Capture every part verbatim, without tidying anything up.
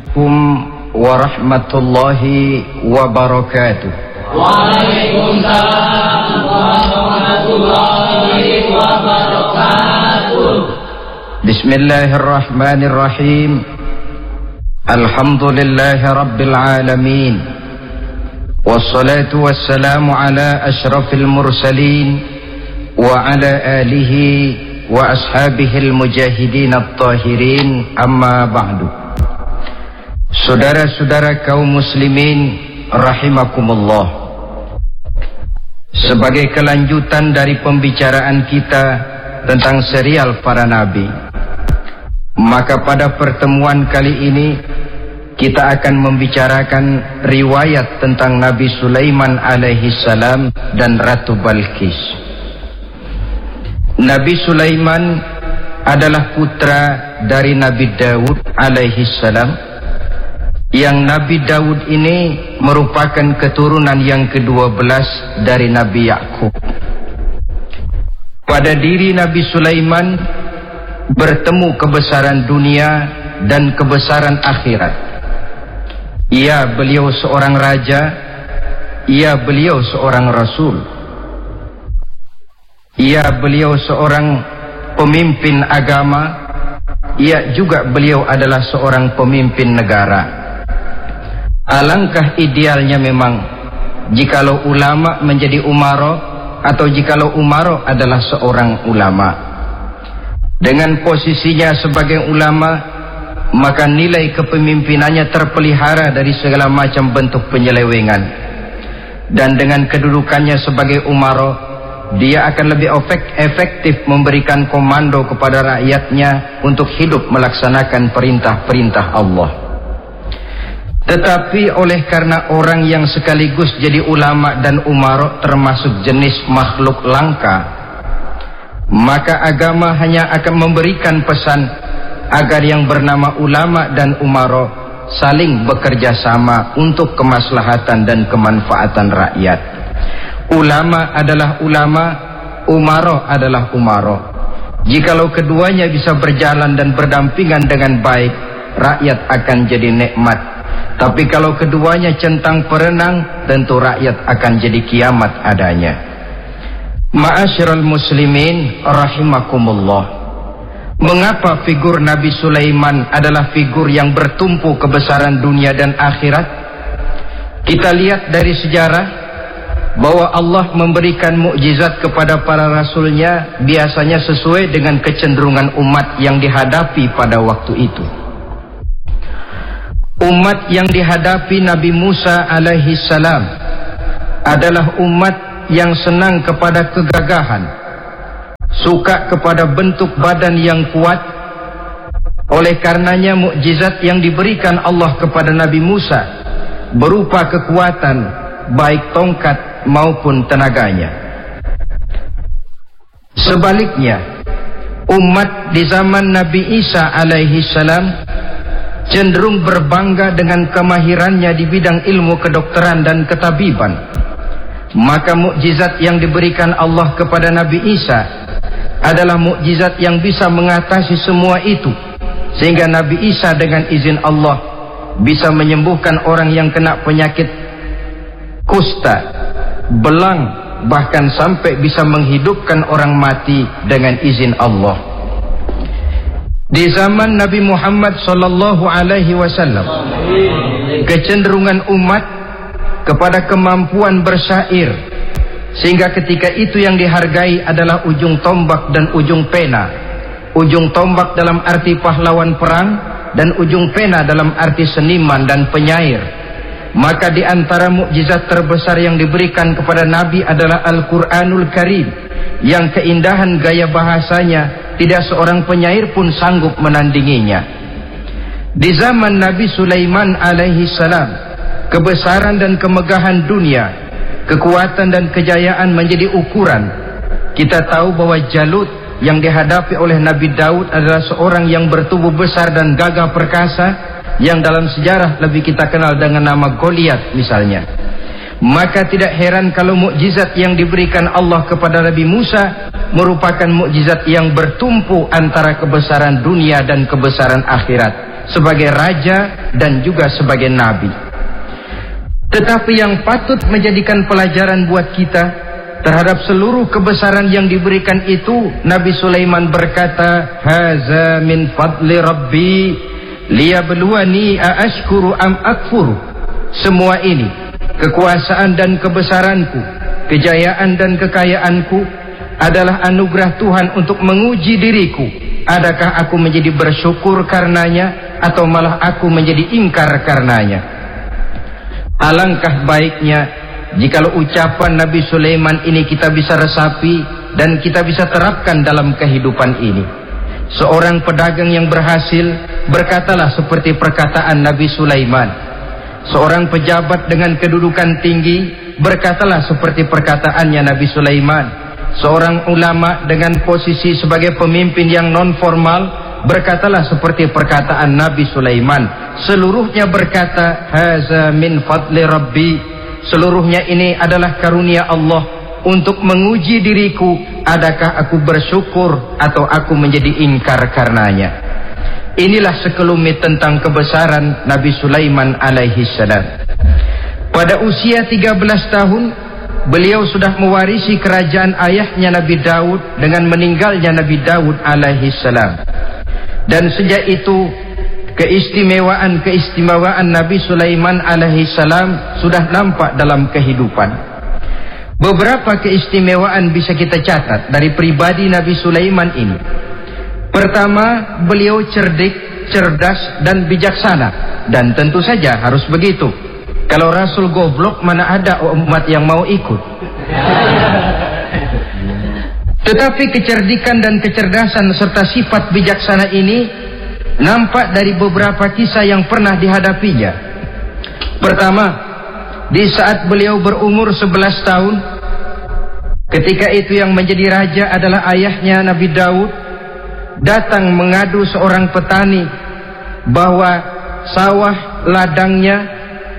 warahmatullahi wabarakatuh. Waalaikumsalam warahmatullahi wabarakatuh. Bismillahirrahmanirrahim. Alhamdulillahi rabbil alamin. Wassalatu wassalamu ala asyrafil mursalin wa ala alihi wa ashabihil mujahidin at-tahirin, amma ba'du. Saudara-saudara kaum muslimin rahimakumullah, sebagai kelanjutan dari pembicaraan kita tentang serial para nabi, maka pada pertemuan kali ini kita akan membicarakan riwayat tentang Nabi Sulaiman alaihi salam dan Ratu Balqis. Nabi Sulaiman adalah putra dari Nabi Daud alaihi salam, yang Nabi Daud ini merupakan keturunan yang kedua belas dari Nabi Yakub. Pada diri Nabi Sulaiman bertemu kebesaran dunia dan kebesaran akhirat. Ya, beliau seorang raja, ya, beliau seorang rasul, ya, beliau seorang pemimpin agama, ya, juga beliau adalah seorang pemimpin negara. Alangkah idealnya memang jikalau ulama menjadi umaro, atau jikalau umaro adalah seorang ulama. Dengan posisinya sebagai ulama, maka nilai kepemimpinannya terpelihara dari segala macam bentuk penyelewengan. Dan dengan kedudukannya sebagai umaro, dia akan lebih efektif memberikan komando kepada rakyatnya untuk hidup melaksanakan perintah-perintah Allah. Tetapi oleh karena orang yang sekaligus jadi ulama dan umaro termasuk jenis makhluk langka, maka agama hanya akan memberikan pesan agar yang bernama ulama dan umaro saling bekerja sama untuk kemaslahatan dan kemanfaatan rakyat. Ulama adalah ulama, umaro adalah umaro. Jikalau keduanya bisa berjalan dan berdampingan dengan baik, rakyat akan jadi nikmat. Tapi kalau keduanya centang perenang, tentu rakyat akan jadi kiamat adanya. Ma'asyiral muslimin rahimakumullah. Mengapa figur Nabi Sulaiman adalah figur yang bertumpu kebesaran dunia dan akhirat? Kita lihat dari sejarah bahwa Allah memberikan mukjizat kepada para rasulnya biasanya sesuai dengan kecenderungan umat yang dihadapi pada waktu itu. Umat yang dihadapi Nabi Musa alaihi salam adalah umat yang senang kepada kegagahan, suka kepada bentuk badan yang kuat. Oleh karenanya mukjizat yang diberikan Allah kepada Nabi Musa berupa kekuatan baik tongkat maupun tenaganya. Sebaliknya, umat di zaman Nabi Isa alaihi salam cenderung berbangga dengan kemahirannya di bidang ilmu kedokteran dan ketabiban. Maka mukjizat yang diberikan Allah kepada Nabi Isa adalah mukjizat yang bisa mengatasi semua itu, sehingga Nabi Isa dengan izin Allah bisa menyembuhkan orang yang kena penyakit kusta, belang, bahkan sampai bisa menghidupkan orang mati dengan izin Allah. Di zaman Nabi Muhammad sallallahu alaihi wasallam, kecenderungan umat kepada kemampuan bersyair, sehingga ketika itu yang dihargai adalah ujung tombak dan ujung pena. Ujung tombak dalam arti pahlawan perang, dan ujung pena dalam arti seniman dan penyair. Maka di antara mukjizat terbesar yang diberikan kepada Nabi adalah Al-Quranul Karim, yang keindahan gaya bahasanya tidak seorang penyair pun sanggup menandinginya. Di zaman Nabi Sulaiman alaihi salam, kebesaran dan kemegahan dunia, kekuatan dan kejayaan menjadi ukuran. Kita tahu bahwa Jalut yang dihadapi oleh Nabi Daud adalah seorang yang bertubuh besar dan gagah perkasa, yang dalam sejarah lebih kita kenal dengan nama Goliat misalnya. Maka tidak heran kalau mukjizat yang diberikan Allah kepada Nabi Musa merupakan mukjizat yang bertumpu antara kebesaran dunia dan kebesaran akhirat, sebagai raja dan juga sebagai nabi. Tetapi yang patut menjadikan pelajaran buat kita terhadap seluruh kebesaran yang diberikan itu, Nabi Sulaiman berkata, haza min fadli rabbi liyabluwani aashkuru am akfuru. Semua ini, kekuasaan dan kebesaranku, kejayaan dan kekayaanku, adalah anugerah Tuhan untuk menguji diriku. Adakah aku menjadi bersyukur karenanya, atau malah aku menjadi ingkar karenanya? Alangkah baiknya jikalau ucapan Nabi Sulaiman ini kita bisa resapi dan kita bisa terapkan dalam kehidupan ini. Seorang pedagang yang berhasil berkatalah seperti perkataan Nabi Sulaiman. Seorang pejabat dengan kedudukan tinggi berkatalah seperti perkataannya Nabi Sulaiman. Seorang ulama dengan posisi sebagai pemimpin yang non formal berkatalah seperti perkataan Nabi Sulaiman. Seluruhnya berkata, haza min fadli rabbi. Seluruhnya ini adalah karunia Allah untuk menguji diriku, adakah aku bersyukur atau aku menjadi ingkar karenanya. Inilah sekelumit tentang kebesaran Nabi Sulaiman alaihi salam. Pada usia tiga belas tahun beliau sudah mewarisi kerajaan ayahnya Nabi Daud dengan meninggalnya Nabi Daud alaihi salam. Dan sejak itu keistimewaan-keistimewaan Nabi Sulaiman alaihi salam sudah nampak dalam kehidupan. Beberapa keistimewaan bisa kita catat dari pribadi Nabi Sulaiman ini. Pertama, beliau cerdik, cerdas dan bijaksana, dan tentu saja harus begitu. Kalau Rasul goblok, mana ada umat yang mau ikut. Tetapi kecerdikan dan kecerdasan serta sifat bijaksana ini nampak dari beberapa kisah yang pernah dihadapinya. Pertama, di saat beliau berumur sebelas tahun, ketika itu yang menjadi raja adalah ayahnya Nabi Daud, datang mengadu seorang petani bahwa sawah ladangnya,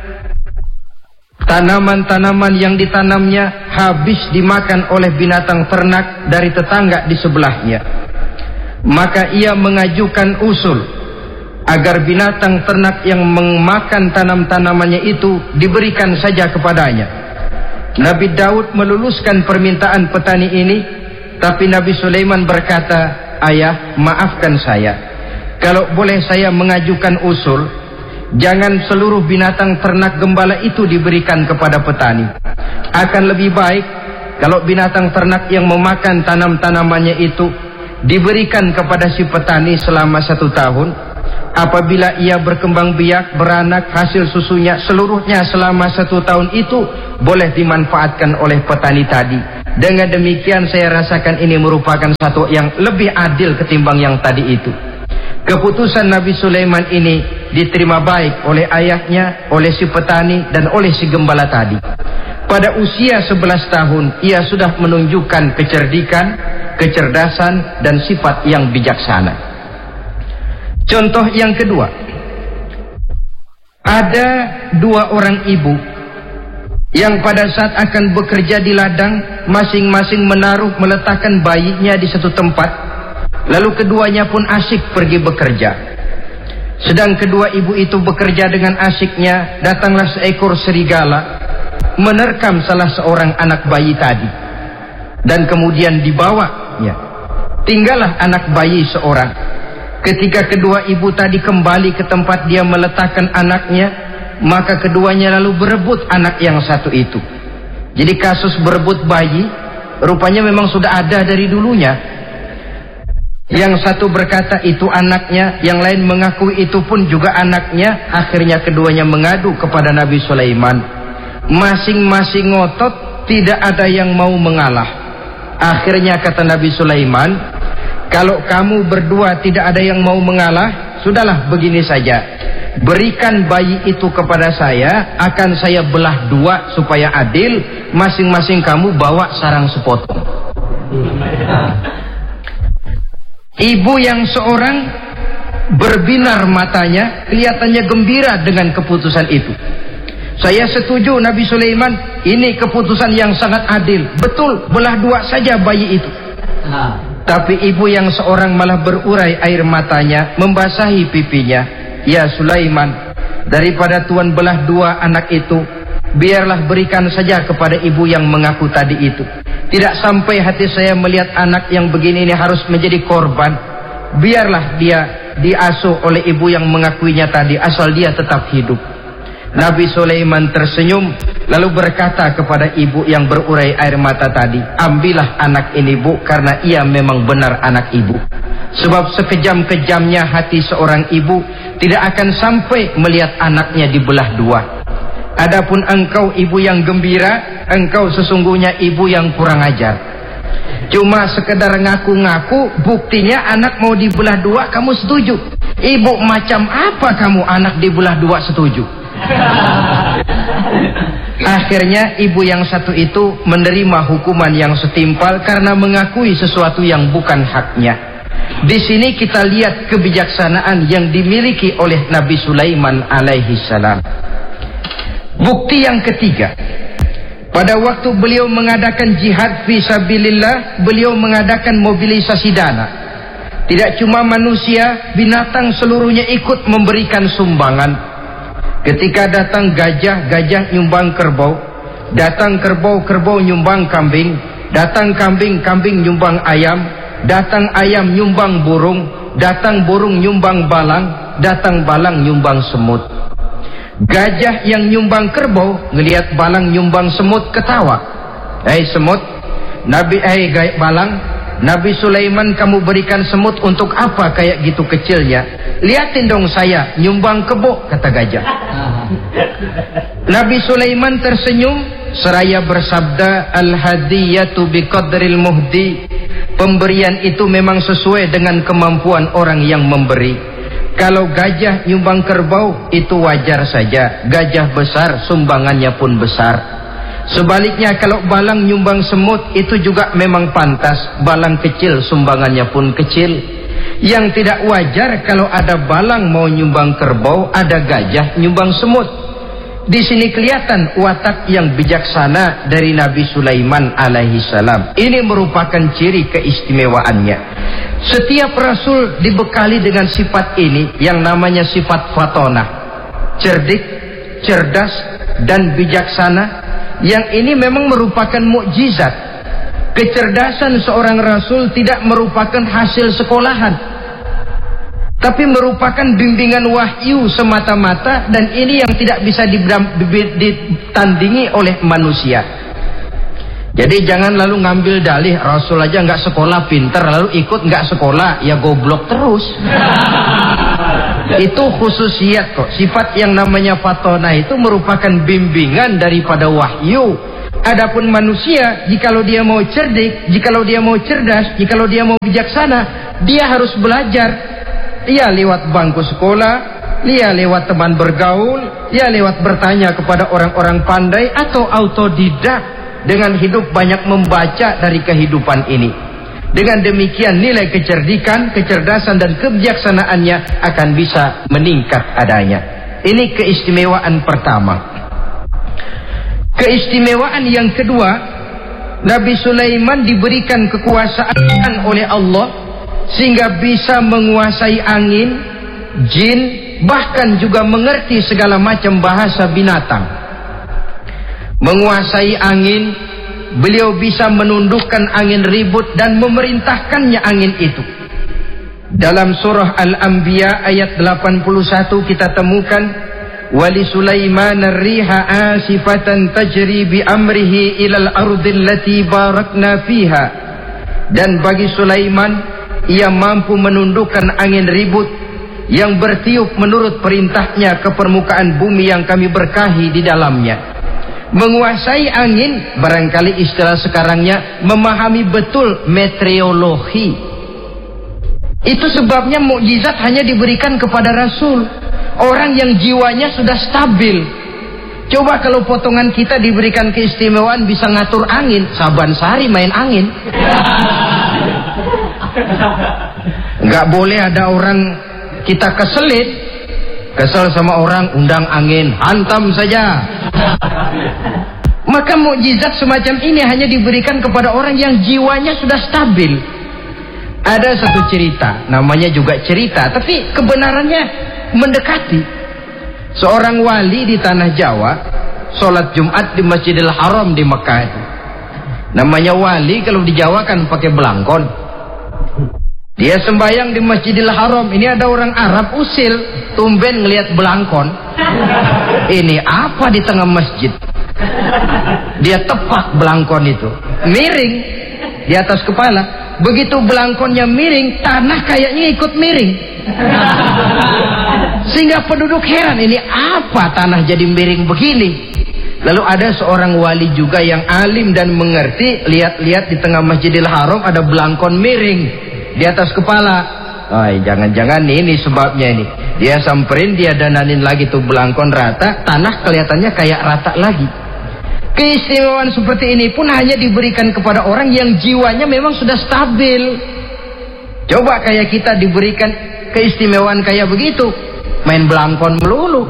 tanaman-tanaman yang ditanamnya habis dimakan oleh binatang ternak dari tetangga di sebelahnya. Maka ia mengajukan usul agar binatang ternak yang memakan tanam-tanamannya itu diberikan saja kepadanya. Nabi Daud meluluskan permintaan petani ini, tapi Nabi Sulaiman berkata, ayah, maafkan saya. Kalau boleh saya mengajukan usul, jangan seluruh binatang ternak gembala itu diberikan kepada petani. Akan lebih baik kalau binatang ternak yang memakan tanam-tanamannya itu diberikan kepada si petani selama satu tahun. Apabila ia berkembang biak, beranak, hasil susunya seluruhnya selama satu tahun itu boleh dimanfaatkan oleh petani tadi. Dengan demikian saya rasakan ini merupakan satu yang lebih adil ketimbang yang tadi itu. Keputusan Nabi Sulaiman ini diterima baik oleh ayahnya, oleh si petani, dan oleh si gembala tadi. Pada usia sebelas tahun, ia sudah menunjukkan kecerdikan, kecerdasan, dan sifat yang bijaksana. Contoh yang kedua, ada dua orang ibu yang pada saat akan bekerja di ladang, masing-masing menaruh meletakkan bayinya di satu tempat, lalu keduanya pun asyik pergi bekerja. Sedang kedua ibu itu bekerja dengan asyiknya, datanglah seekor serigala menerkam salah seorang anak bayi tadi, dan kemudian dibawanya. Tinggallah anak bayi seorang. Ketika kedua ibu tadi kembali ke tempat dia meletakkan anaknya, maka keduanya lalu berebut anak yang satu itu. Jadi kasus berebut bayi rupanya memang sudah ada dari dulunya. Yang satu berkata itu anaknya, yang lain mengaku itu pun juga anaknya. Akhirnya keduanya mengadu kepada Nabi Sulaiman. Masing-masing ngotot, tidak ada yang mau mengalah. Akhirnya kata Nabi Sulaiman, kalau kamu berdua tidak ada yang mau mengalah, sudahlah begini saja. Berikan bayi itu kepada saya, akan saya belah dua supaya adil. Masing-masing kamu bawa sarang sepotong. Ibu yang seorang berbinar matanya, kelihatannya gembira dengan keputusan itu. Saya setuju Nabi Sulaiman, ini keputusan yang sangat adil. Betul, belah dua saja bayi itu. Tapi ibu yang seorang malah berurai air matanya, membasahi pipinya. "Ya Sulaiman, daripada Tuhan belah dua anak itu, biarlah berikan saja kepada ibu yang mengaku tadi itu. Tidak sampai hati saya melihat anak yang begini ini harus menjadi korban. Biarlah dia diasuh oleh ibu yang mengakuinya tadi, asal dia tetap hidup." Nabi Sulaiman tersenyum lalu berkata kepada ibu yang berurai air mata tadi, "Ambillah anak ini, Bu, karena ia memang benar anak ibu. Sebab sekejam-kejamnya hati seorang ibu tidak akan sampai melihat anaknya dibelah dua. Adapun engkau ibu yang gembira, engkau sesungguhnya ibu yang kurang ajar. Cuma sekedar ngaku-ngaku, buktinya anak mau dibelah dua kamu setuju. Ibu macam apa kamu anak dibelah dua setuju?" Akhirnya ibu yang satu itu menerima hukuman yang setimpal karena mengakui sesuatu yang bukan haknya. Di sini kita lihat kebijaksanaan yang dimiliki oleh Nabi Sulaiman alaihi salam. Bukti yang ketiga, pada waktu beliau mengadakan jihad fi sabilillah, beliau mengadakan mobilisasi dana. Tidak cuma manusia, binatang seluruhnya ikut memberikan sumbangan. Ketika datang gajah, gajah nyumbang kerbau. Datang kerbau, kerbau nyumbang kambing. Datang kambing, kambing nyumbang ayam. Datang ayam nyumbang burung. Datang burung nyumbang balang. Datang balang nyumbang semut. Gajah yang nyumbang kerbau ngelihat balang nyumbang semut ketawa. "Hei semut, Nabi eh hey, balang, Nabi Sulaiman kamu berikan semut untuk apa kayak gitu kecilnya? Liatin dong saya nyumbang kebo," kata gajah. Nabi Sulaiman tersenyum seraya bersabda, "Al-hadiyatu biqadril muhdi." Pemberian itu memang sesuai dengan kemampuan orang yang memberi. Kalau gajah nyumbang kerbau itu wajar saja, gajah besar sumbangannya pun besar. Sebaliknya kalau balang nyumbang semut itu juga memang pantas, balang kecil sumbangannya pun kecil. Yang tidak wajar kalau ada balang mau nyumbang kerbau, ada gajah nyumbang semut. Di sini kelihatan watak yang bijaksana dari Nabi Sulaiman alaihi salam. Ini merupakan ciri keistimewaannya. Setiap rasul dibekali dengan sifat ini yang namanya sifat fatonah, cerdik, cerdas, dan bijaksana. Yang ini memang merupakan mukjizat. Kecerdasan seorang rasul tidak merupakan hasil sekolahan, tapi merupakan bimbingan wahyu semata-mata, dan ini yang tidak bisa ditandingi oleh manusia. Jadi jangan lalu ngambil dalih rasul aja nggak sekolah pinter lalu ikut nggak sekolah, ya goblok terus. Itu khususiyat kok. Sifat yang namanya fatona itu merupakan bimbingan daripada wahyu. Adapun manusia, jikalau dia mau cerdik, jikalau dia mau cerdas, jikalau dia mau bijaksana, dia harus belajar. Ia lewat bangku sekolah, ia lewat teman bergaul, ia lewat bertanya kepada orang-orang pandai, atau autodidak dengan hidup banyak membaca dari kehidupan ini. Dengan demikian nilai kecerdikan, kecerdasan dan kebijaksanaannya akan bisa meningkat adanya. Ini keistimewaan pertama. Keistimewaan yang kedua, Nabi Sulaiman diberikan kekuasaan oleh Allah sehingga bisa menguasai angin, jin, bahkan juga mengerti segala macam bahasa binatang. Menguasai angin, beliau bisa menundukkan angin ribut dan memerintahkannya angin itu. Dalam surah Al-Anbiya ayat delapan puluh satu kita temukan, "Wali Sulaiman ar-riha asifatan tajri bi amrihi ilal ardil lati barakna fiha." Dan bagi Sulaiman, ia mampu menundukkan angin ribut yang bertiup menurut perintahnya ke permukaan bumi yang kami berkahi di dalamnya. Menguasai angin, barangkali istilah sekarangnya memahami betul meteorologi. Itu sebabnya mukjizat hanya diberikan kepada Rasul, orang yang jiwanya sudah stabil. Coba kalau potongan kita diberikan keistimewaan bisa ngatur angin, Saban Sari main angin. Nggak boleh ada orang kita keselit, kesel sama orang, undang angin, hantam saja. Maka mukjizat semacam ini hanya diberikan kepada orang yang jiwanya sudah stabil. Ada satu cerita, namanya juga cerita, tapi kebenarannya mendekati. Seorang wali di tanah Jawa sholat Jumat di Masjidil Haram di Mekah itu. Namanya wali kalau di Jawa kan pakai belangkon. Dia sembahyang di Masjidil Haram. Ini ada orang Arab usil, tumben ngelihat belangkon. Ini apa di tengah masjid? Dia tepak belangkon itu, miring di atas kepala. Begitu belangkonnya miring, tanah kayaknya ikut miring. Sehingga penduduk heran, ini apa tanah jadi miring begini? Lalu ada seorang wali juga yang alim dan mengerti, lihat-lihat di tengah Masjidil Haram ada belangkon miring di atas kepala. Oh, jangan-jangan ini sebabnya ini. Dia samperin, dia dananin lagi tuh belangkon rata, tanah kelihatannya kayak rata lagi. Keistimewaan seperti ini pun hanya diberikan kepada orang yang jiwanya memang sudah stabil. Coba kayak kita diberikan keistimewaan kayak begitu, main belangkon melulu.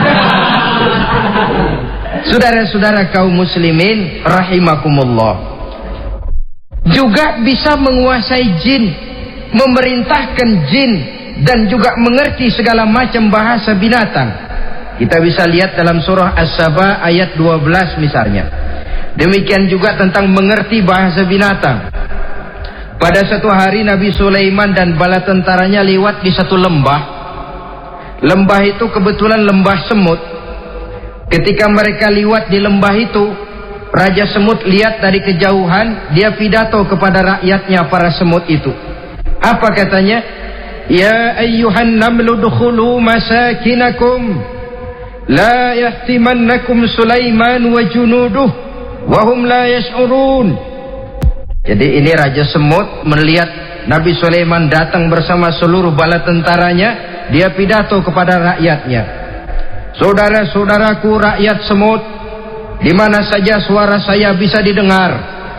Saudara-saudara kaum muslimin rahimakumullah, juga bisa menguasai jin, memerintahkan jin, dan juga mengerti segala macam bahasa binatang. Kita bisa lihat dalam surah As-Saba ayat dua belas misalnya. Demikian juga tentang mengerti bahasa binatang. Pada satu hari Nabi Sulaiman dan bala tentaranya lewat di satu lembah. Lembah itu kebetulan lembah semut. Ketika mereka lewat di lembah itu, Raja Semut lihat dari kejauhan, dia pidato kepada rakyatnya para semut itu. Apa katanya? Ya ayyuhan namlu dukhulu masakinakum la yahtimannakum Sulaiman wa junuduh wa hum la yash'urun. Jadi ini Raja Semut melihat Nabi Sulaiman datang bersama seluruh bala tentaranya, dia pidato kepada rakyatnya. Saudara-saudaraku rakyat semut, di mana saja suara saya bisa didengar.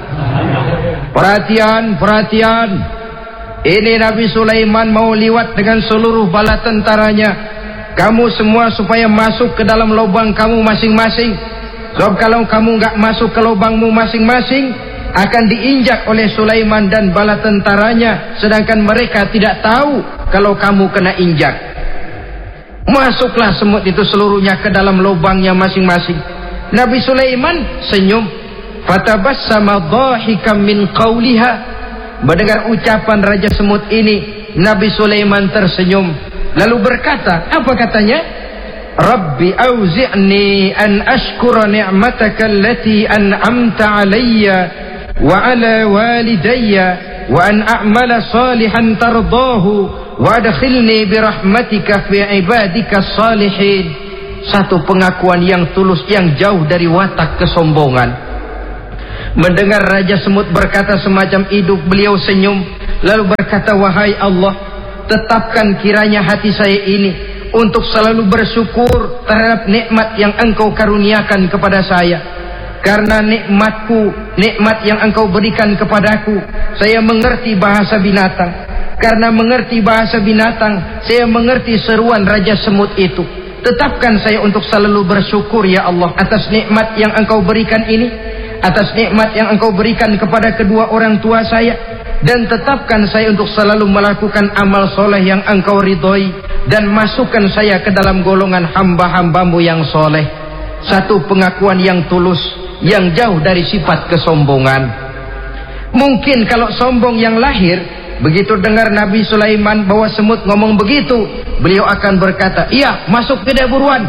Perhatian, perhatian. Ini Nabi Sulaiman mau liwat dengan seluruh bala tentaranya. Kamu semua supaya masuk ke dalam lubang kamu masing-masing. Sebab kalau kamu nggak masuk ke lubangmu masing-masing, akan diinjak oleh Sulaiman dan bala tentaranya, sedangkan mereka tidak tahu kalau kamu kena injak. Masuklah semut itu seluruhnya ke dalam lubangnya masing-masing. Nabi Sulaiman senyum. Fatabassama dhahikan min qawliha. Mendengar ucapan Raja Semut ini, Nabi Sulaiman tersenyum. Lalu berkata, apa katanya? Rabbi auzi'ni an ashkura ni'mataka allati an'amta alayya wa ala walidayya wa an a'mala salihan tardahu wa adkhilni birahmatika fi ibadika salihin. Satu pengakuan yang tulus yang jauh dari watak kesombongan. Mendengar Raja Semut berkata semacam itu, beliau senyum lalu berkata, wahai Allah, tetapkan kiranya hati saya ini untuk selalu bersyukur terhadap nikmat yang Engkau karuniakan kepada saya. Karena nikmatku, nikmat yang Engkau berikan kepadaku, saya mengerti bahasa binatang. Karena mengerti bahasa binatang, saya mengerti seruan Raja Semut itu. Tetapkan saya untuk selalu bersyukur ya Allah atas nikmat yang Engkau berikan ini, atas nikmat yang Engkau berikan kepada kedua orang tua saya. Dan tetapkan saya untuk selalu melakukan amal soleh yang Engkau ridhoi, dan masukkan saya ke dalam golongan hamba-hambamu yang soleh. Satu pengakuan yang tulus, yang jauh dari sifat kesombongan. Mungkin kalau sombong yang lahir, begitu dengar Nabi Sulaiman bahwa semut ngomong begitu, beliau akan berkata, iya masuk tidak buruan.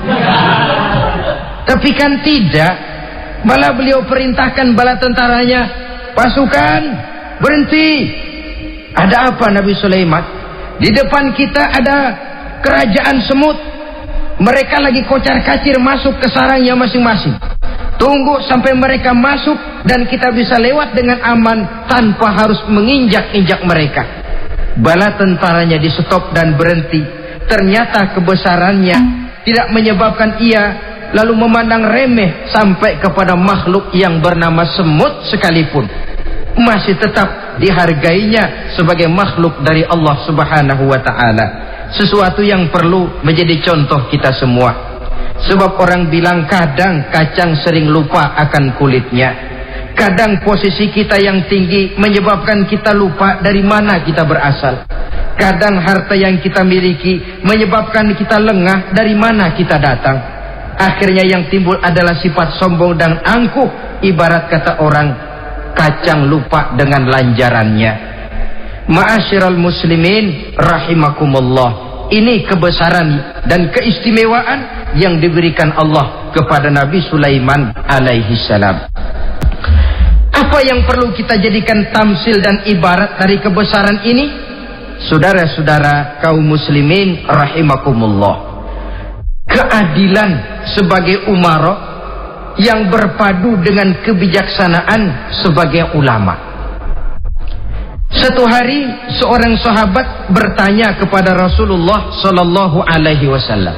Tapi kan tidak. Malah beliau perintahkan bala tentaranya, pasukan berhenti. Ada apa Nabi Sulaiman? Di depan kita ada kerajaan semut. Mereka lagi kocar-kacir masuk ke sarangnya masing-masing. Tunggu sampai mereka masuk dan kita bisa lewat dengan aman tanpa harus menginjak-injak mereka. Bala tentaranya di stop dan berhenti. Ternyata kebesarannya tidak menyebabkan ia lalu memandang remeh sampai kepada makhluk yang bernama semut sekalipun. Masih tetap dihargainya sebagai makhluk dari Allah Subhanahu wa ta'ala. Sesuatu yang perlu menjadi contoh kita semua. Sebab orang bilang kadang kacang sering lupa akan kulitnya. Kadang posisi kita yang tinggi menyebabkan kita lupa dari mana kita berasal. Kadang harta yang kita miliki menyebabkan kita lengah dari mana kita datang. Akhirnya yang timbul adalah sifat sombong dan angkuh, ibarat kata orang, kacang lupa dengan lanjarannya. Ma'asyiral muslimin rahimakumullah. Ini kebesaran dan keistimewaan yang diberikan Allah kepada Nabi Sulaiman alaihi salam. Apa yang perlu kita jadikan tamsil dan ibarat dari kebesaran ini? Saudara-saudara kaum muslimin rahimakumullah. Keadilan sebagai umara yang berpadu dengan kebijaksanaan sebagai ulama. Satu hari seorang sahabat bertanya kepada Rasulullah sallallahu alaihi wasallam,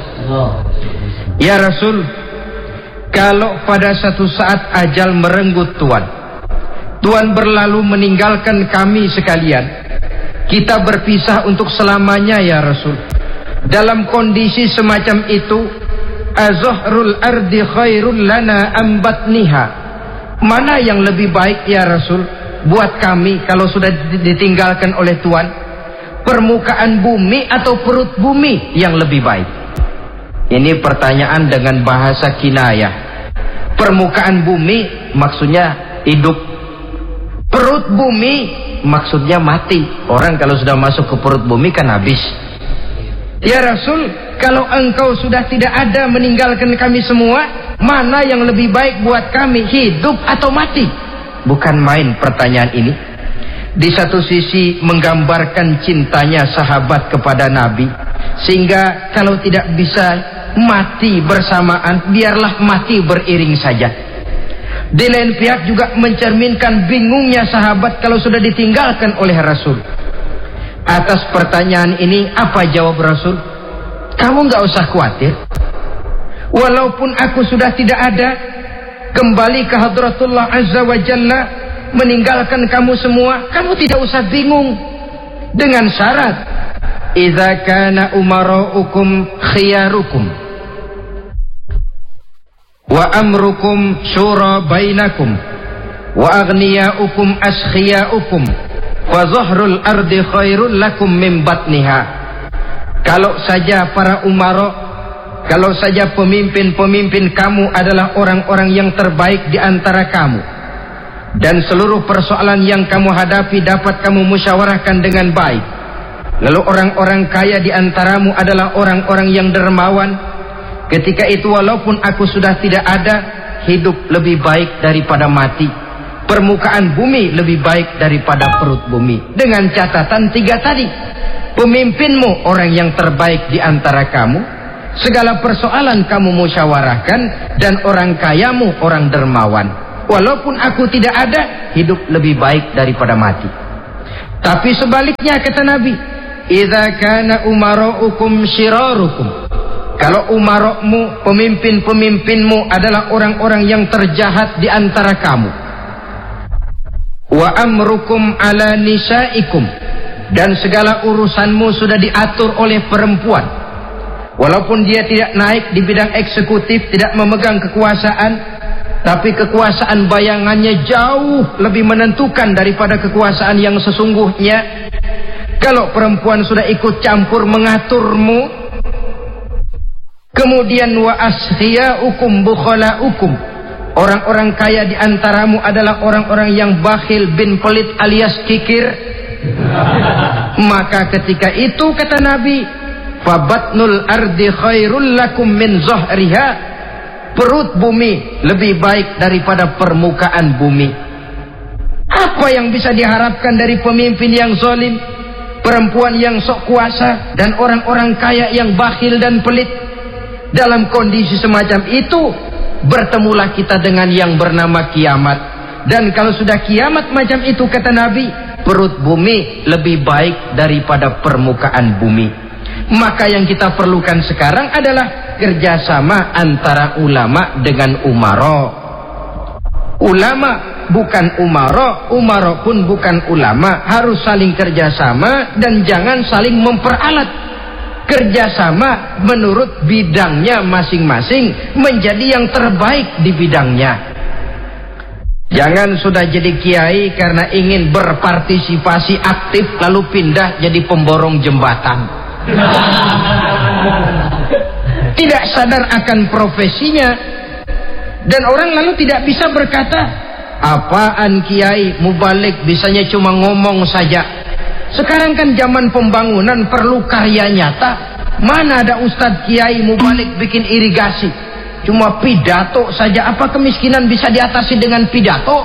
"Ya Rasul, kalau pada satu saat ajal merenggut Tuan, Tuan berlalu meninggalkan kami sekalian, kita berpisah untuk selamanya ya Rasul. Dalam kondisi semacam itu, azahrul ardi khairul lana ambatniha. Mana yang lebih baik ya Rasul buat kami kalau sudah ditinggalkan oleh Tuan? Permukaan bumi atau perut bumi yang lebih baik?" Ini pertanyaan dengan bahasa kinayah. Permukaan bumi maksudnya hidup. Perut bumi maksudnya mati. Orang kalau sudah masuk ke perut bumi kan habis. "Ya Rasul, kalau engkau sudah tidak ada meninggalkan kami semua, mana yang lebih baik buat kami, hidup atau mati?" Bukan main pertanyaan ini. Di satu sisi menggambarkan cintanya sahabat kepada Nabi, sehingga kalau tidak bisa mati bersamaan, biarlah mati beriring saja. Di lain pihak juga mencerminkan bingungnya sahabat kalau sudah ditinggalkan oleh Rasul. Atas pertanyaan ini apa jawab Rasul? "Kamu gak usah khawatir. Walaupun aku sudah tidak ada, kembali ke hadratullah azza wa jalla, meninggalkan kamu semua, kamu tidak usah bingung. Dengan syarat, idza kana umara'ukum khiyarukum wa amrukum syura bainakum wa aghniyaukum askhiyaukum fa zahrul ardi khairul lakum min batniha." Kalau saja para umara, kalau saja pemimpin-pemimpin kamu adalah orang-orang yang terbaik di antara kamu, dan seluruh persoalan yang kamu hadapi dapat kamu musyawarahkan dengan baik, lalu orang-orang kaya di antaramu adalah orang-orang yang dermawan, ketika itu walaupun aku sudah tidak ada, hidup lebih baik daripada mati, permukaan bumi lebih baik daripada perut bumi. Dengan catatan tiga tadi, pemimpinmu orang yang terbaik di antara kamu, segala persoalan kamu musyawarahkan, dan orang kayamu orang dermawan. Walaupun aku tidak ada, hidup lebih baik daripada mati. Tapi sebaliknya kata Nabi, idza kana umara'ukum syirarukum. Kalau umara'mu, pemimpin-pemimpinmu adalah orang-orang yang terjahat di antara kamu. Wa amrukum ala nisaikum. Dan segala urusanmu sudah diatur oleh perempuan. Walaupun dia tidak naik di bidang eksekutif, tidak memegang kekuasaan, tapi kekuasaan bayangannya jauh lebih menentukan daripada kekuasaan yang sesungguhnya. Kalau perempuan sudah ikut campur mengaturmu, kemudian wa askhiyaukum bukhalaukum, orang-orang kaya di antaramu adalah orang-orang yang bakhil bin pelit alias kikir, maka ketika itu kata Nabi, fabatnul ardi khairul lakum min zahriha, perut bumi lebih baik daripada permukaan bumi. Apa yang bisa diharapkan dari pemimpin yang zalim, perempuan yang sok kuasa, dan orang-orang kaya yang bakhil dan pelit? Dalam kondisi semacam itu, bertemulah kita dengan yang bernama kiamat. Dan kalau sudah kiamat macam itu kata Nabi, perut bumi lebih baik daripada permukaan bumi. Maka yang kita perlukan sekarang adalah kerjasama antara ulama dengan umara. Ulama bukan umara, umara pun bukan ulama. Harus saling kerjasama dan jangan saling memperalat. Kerjasama menurut bidangnya masing-masing, menjadi yang terbaik di bidangnya. Jangan sudah jadi kiai karena ingin berpartisipasi aktif lalu pindah jadi pemborong jembatan. Tidak sadar akan profesinya, dan orang lalu tidak bisa berkata, apaan kiai mubalik bisanya cuma ngomong saja. Sekarang kan zaman pembangunan perlu karya nyata. Mana ada ustadz kiai mubalik bikin irigasi, cuma pidato saja. Apa kemiskinan bisa diatasi dengan pidato?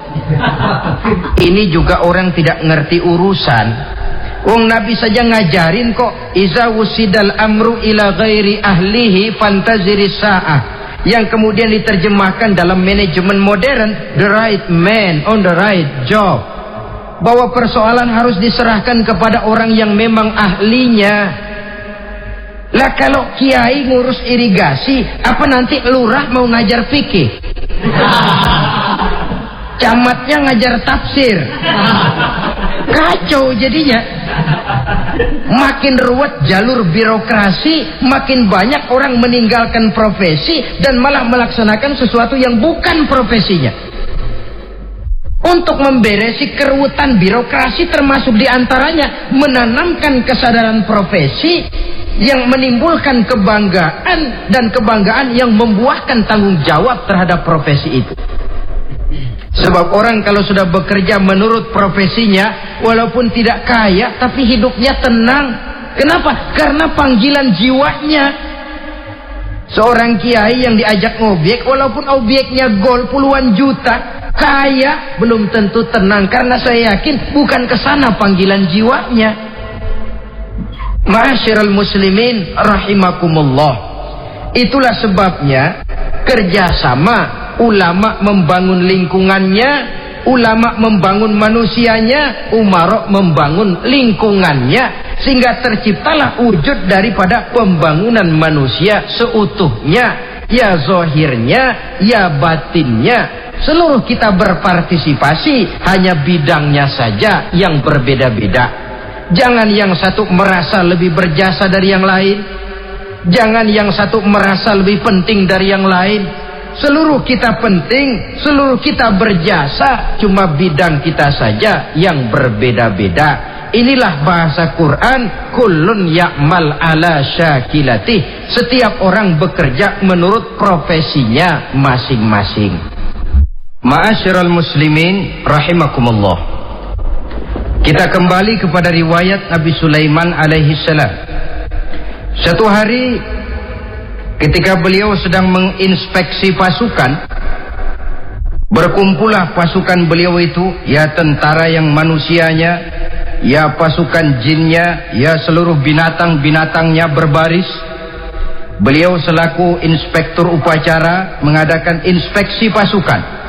Ini juga orang tidak ngerti urusan. Wong Nabi saja ngajarin kok, iza wusidal amru ila ghairi ahlihi fantaziri sa'ah, yang kemudian diterjemahkan dalam manajemen modern, the right man on the right job, bahwa persoalan harus diserahkan kepada orang yang memang ahlinya. Lah kalau kiai ngurus irigasi, apa nanti lurah mau ngajar fikih, camatnya ngajar tafsir, kacau jadinya. Makin ruwet jalur birokrasi, makin banyak orang meninggalkan profesi dan malah melaksanakan sesuatu yang bukan profesinya. Untuk memberesi keruwetan birokrasi, termasuk diantaranya menanamkan kesadaran profesi yang menimbulkan kebanggaan, dan kebanggaan yang membuahkan tanggung jawab terhadap profesi itu. Sebab orang kalau sudah bekerja menurut profesinya, walaupun tidak kaya tapi hidupnya tenang. Kenapa? Karena panggilan jiwanya. Seorang kiai yang diajak ngobjek, walaupun objeknya gol puluhan juta, kaya, belum tentu tenang, karena saya yakin bukan ke sana panggilan jiwanya. Ma'asyiral muslimin rahimakumullah. Itulah sebabnya kerjasama, ulama membangun lingkungannya, ulama membangun manusianya, umarok membangun lingkungannya, sehingga terciptalah wujud daripada pembangunan manusia seutuhnya, ya zahirnya, ya batinnya. Seluruh kita berpartisipasi, hanya bidangnya saja yang berbeda-beda. Jangan yang satu merasa lebih berjasa dari yang lain, jangan yang satu merasa lebih penting dari yang lain. Seluruh kita penting, seluruh kita berjasa, cuma bidang kita saja yang berbeda-beda. Inilah bahasa Quran, kullun ya'mal ala syakilatih. Setiap orang bekerja menurut profesinya masing-masing. Ma'asyiral muslimin rahimakumullah. Kita kembali kepada riwayat Nabi Sulaiman alaihi salam. Satu hari ketika beliau sedang menginspeksi pasukan, berkumpullah pasukan beliau itu, ya tentara yang manusianya, ya pasukan jinnya, ya seluruh binatang-binatangnya berbaris. Beliau selaku inspektur upacara mengadakan inspeksi pasukan.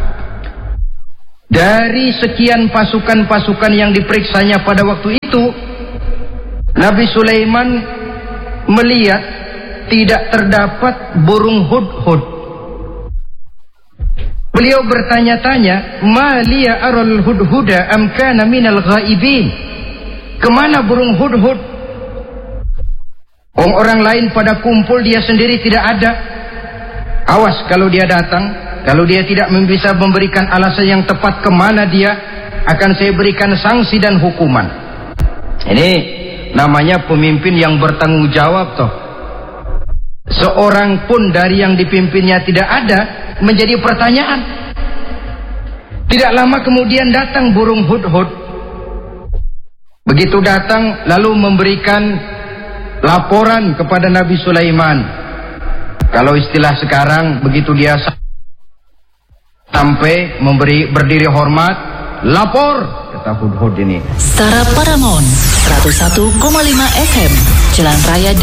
Dari sekian pasukan-pasukan yang diperiksanya pada waktu itu, Nabi Sulaiman melihat tidak terdapat burung hudhud. Beliau bertanya-tanya, ma liya aral hudhuda am kana minal ghaibin? Kemana burung hudhud? Orang, orang lain pada kumpul, dia sendiri tidak ada. Awas kalau dia datang, kalau dia tidak bisa memberikan alasan yang tepat kemana dia, akan saya berikan sanksi dan hukuman. Ini namanya pemimpin yang bertanggung jawab toh. Seorang pun dari yang dipimpinnya tidak ada, menjadi pertanyaan. Tidak lama kemudian datang burung hudhud. Begitu datang lalu memberikan laporan kepada Nabi Sulaiman. Kalau istilah sekarang, begitu dia sampai memberi berdiri hormat, lapor, kata hudhud ini. Stara Paramount seratus satu koma lima F M, Jalan Raya